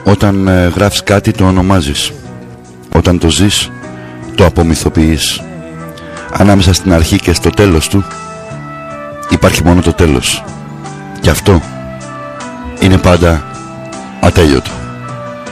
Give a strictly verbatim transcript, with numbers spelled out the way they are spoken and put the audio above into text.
Όταν ε, γράφεις κάτι το ονομάζεις. Όταν το ζεις το απομυθοποιείς. Ανάμεσα στην αρχή και στο τέλος του υπάρχει μόνο το τέλος. Και αυτό είναι πάντα ατέλειωτο.